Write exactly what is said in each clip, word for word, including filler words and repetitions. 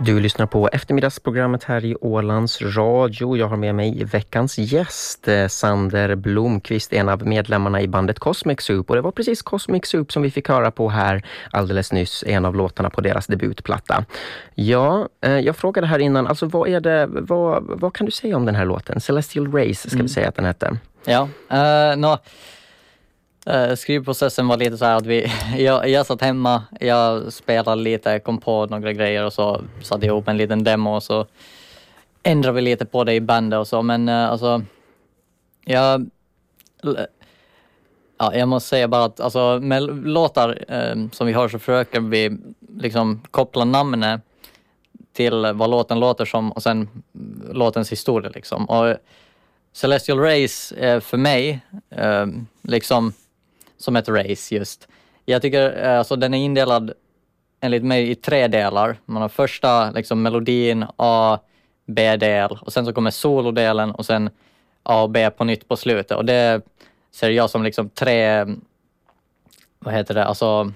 Du lyssnar på eftermiddagsprogrammet här i Ålands Radio. Jag har med mig veckans gäst, Sander Blomqvist, en av medlemmarna i bandet Cosmic Soup. Och det var precis Cosmic Soup som vi fick höra på här alldeles nyss, en av låtarna på deras debutplatta. Ja, jag frågade här innan, alltså vad är det, vad, vad kan du säga om den här låten? Celestial Race ska mm. vi säga att den hette. Ja, uh, no. Uh, skrivprocessen var lite så här att vi, jag, jag satt hemma, jag spelade lite, kom på några grejer och så satte jag ihop en liten demo och så ändrade vi lite på det i bandet och så, men uh, alltså jag, ja, jag måste säga bara att alltså, med låtar uh, som vi har så försöker vi liksom koppla namnet till vad låten låter som och sen låtens historia liksom. Och Celestial Race är för mig uh, liksom som ett race just. Jag tycker alltså den är indelad enligt mig i tre delar. Man har första liksom melodin, A, B-del och sen så kommer solodelen och sen A och B på nytt på slutet. Och det ser jag som liksom tre, vad heter det, alltså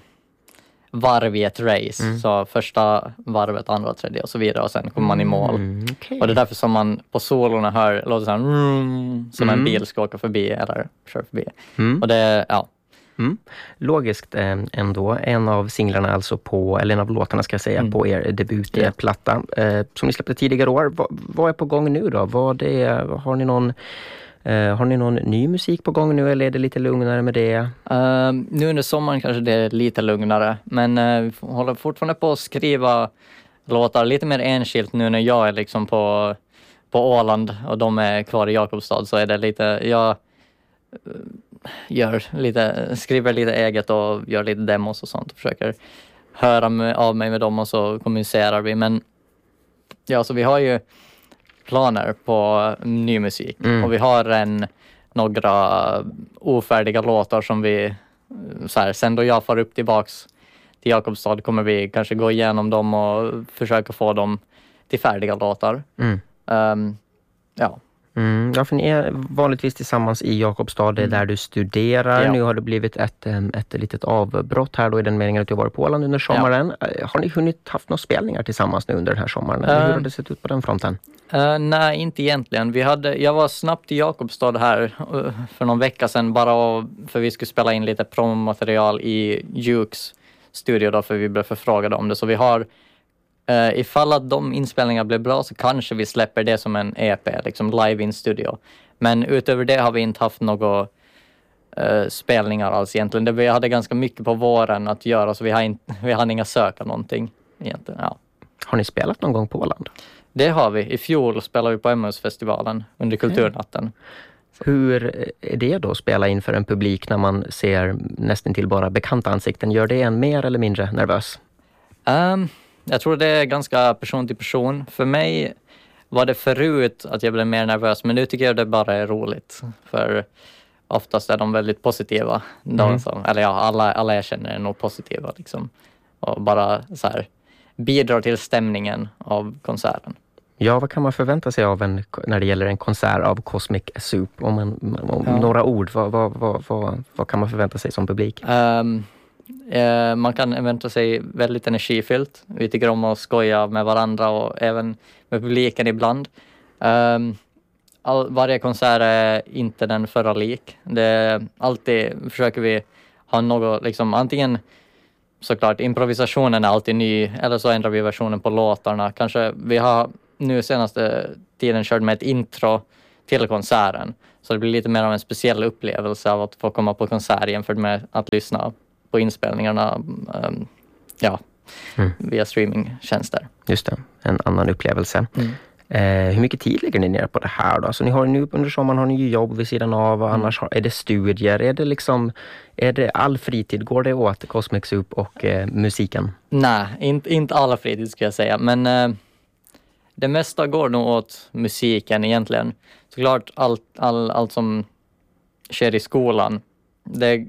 varv i ett race. Mm. Så första varvet, andra, tredje och så vidare och sen kommer man i mål. Mm, okay. Och det är därför som man på solorna hör låter så här mm, som mm. en bil ska åka förbi eller kör förbi. Mm. Och det, ja. Mm. Logiskt eh, ändå, en av singlarna alltså på, eller en av låtarna ska jag säga, mm. på er debutplatta eh, som ni släppte tidigare år. Va, vad är på gång nu då? Vad det, har ni någon eh, har ni någon ny musik på gång nu eller är det lite lugnare med det? Uh, nu under sommaren kanske det är lite lugnare, men uh, vi håller fortfarande på att skriva låtar lite mer enskilt nu när jag är liksom på, på Åland och de är kvar i Jakobstad, så är det lite, jag uh, gör lite, skriver lite eget och gör lite demos och sånt och försöker höra med, av mig med dem och så kommunicerar vi. Men ja, så vi har ju planer på ny musik mm. och vi har en, några ofärdiga låtar som vi så här, sen då jag får upp tillbaks till Jakobstad kommer vi kanske gå igenom dem och försöka få dem till färdiga låtar. Mm. Um, ja. Mm, ja, för ni är vanligtvis tillsammans i Jakobstad, det är där du studerar. Ja. Nu har det blivit ett, ett litet avbrott här då i den meningen att du har varit på Åland under sommaren. Ja. Har ni hunnit haft några spelningar tillsammans nu under den här sommaren? Eller uh, hur har det sett ut på den fronten? Uh, nej, inte egentligen. Vi hade, jag var snabbt i Jakobstad här uh, för någon vecka sedan bara för vi skulle spela in lite promomaterial i Jukes studio då, för vi blev förfrågade om det. Så vi har Uh, ifall att de inspelningar blir bra så kanske vi släpper det som en E P, liksom live in studio. Men utöver det har vi inte haft några uh, spelningar alls egentligen. Det, vi hade ganska mycket på våren att göra så vi har, inte, vi har inga söka någonting egentligen. Ja. Har ni spelat någon gång på Åland? Det har vi. I fjol spelade vi på M S-festivalen under okay. Kulturnatten. Hur är det då att spela inför en publik när man ser nästan till bara bekanta ansikten? Gör det en mer eller mindre nervös? Um, Jag tror det är ganska person till person. För mig var det förut att jag blev mer nervös. Men nu tycker jag det bara är roligt. För oftast är de väldigt positiva. Mm. De som, eller ja, alla, alla jag känner är nog positiva. Liksom. Och bara så här bidrar till stämningen av konserten. Ja, vad kan man förvänta sig av en, när det gäller en konsert av Cosmic Soup? Om, en, om ja. några ord, vad, vad, vad, vad, vad kan man förvänta sig som publik? Um, Eh, man kan förvänta sig väldigt energifyllt. Vi tycker om att skoja med varandra och även med publiken ibland. Eh, all, varje konsert är inte den förra lik. Det är alltid försöker vi ha något, liksom antingen såklart improvisationen är alltid ny eller så ändrar vi versionen på låtarna. Kanske vi har nu senaste tiden kört med ett intro till konserten. Så det blir lite mer av en speciell upplevelse av att få komma på konsert jämfört med att lyssna på inspelningarna um, ja, mm. via streamingtjänster. Just det, en annan upplevelse. Mm. Eh, hur mycket tid lägger ni ner på det här då? Så ni har nu under sommaren har ni ju jobb vid sidan av och mm. annars har, är det studier? Är det liksom, är det all fritid? Går det åt Cosmic Soup och eh, musiken? Nej, inte, inte alla fritid ska jag säga. Men eh, det mesta går nog åt musiken egentligen. Såklart allt, all, allt som sker i skolan. Det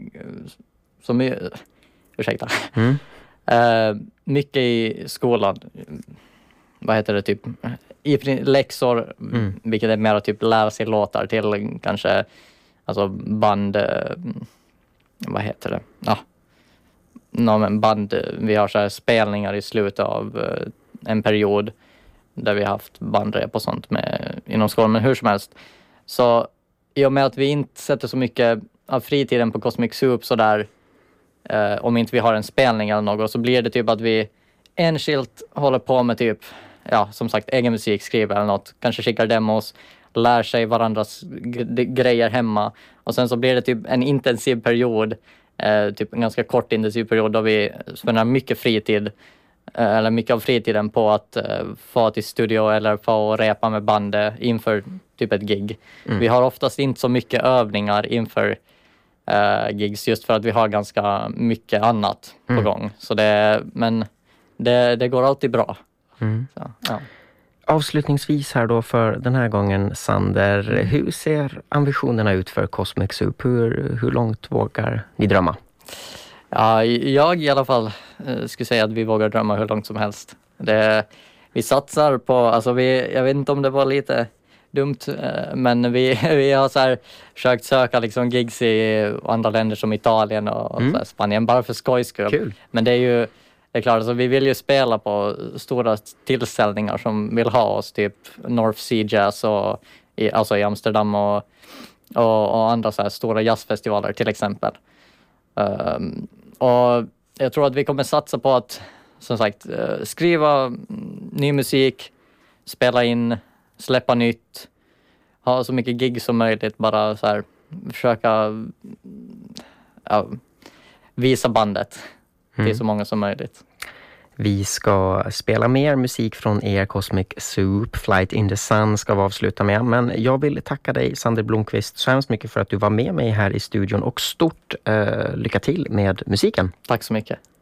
som är, ursäkta. Mm. Uh, mycket i skolan, vad heter det, typ i läxor, mm. vilket är mer typ lära sig låtar till kanske alltså band, vad heter det? Ja. No, men band, vi har så här spelningar i slutet av en period där vi har haft bandrep och sånt med, inom skolan, men hur som helst. Så i och med att vi inte sätter så mycket av fritiden på Cosmic Soup så där, eh, om inte vi har en spelning eller något, så blir det typ att vi enskilt håller på med typ, ja, som sagt, egen musik, skriver eller något, kanske skickar demos, lär sig varandras g- grejer hemma, och sen så blir det typ en intensiv period, eh, typ en ganska kort intensiv period då vi spenderar mycket fritid, eh, eller mycket av fritiden på att eh, få till studio eller få repa med bandet inför typ ett gig. Mm. Vi har oftast inte så mycket övningar inför eh, gigs, just för att vi har ganska mycket annat mm. på gång. Så det, men det, det går alltid bra. Mm. Så, ja. Avslutningsvis här då för den här gången, Sander, hur ser ambitionerna ut för Cosmic Soup? Hur, hur långt vågar ni drömma? Ja, jag i alla fall eh, skulle säga att vi vågar drömma hur långt som helst. Det, vi satsar på, alltså vi, jag vet inte om det var lite dumt, eh, men vi, vi har så här försökt söka liksom gigs i andra länder som Italien och mm. så här Spanien, bara för skojs skull. Kul. Men det är ju, det är klart, alltså, vi vill ju spela på stora tillställningar som vill ha oss, typ North Sea Jazz och i, alltså i Amsterdam och, och, och andra så här stora jazzfestivaler till exempel. Um, och jag tror att vi kommer satsa på att, som sagt, uh, skriva ny musik, spela in, släppa nytt, ha så mycket gig som möjligt, bara så här försöka uh, visa bandet mm. till så många som möjligt. Vi ska spela mer musik från er, Cosmic Soup. Flight in the Sun ska vi avsluta med. Men jag vill tacka dig, Sander Blomqvist, så hemskt mycket för att du var med mig här i studion. Och stort eh, lycka till med musiken. Tack så mycket.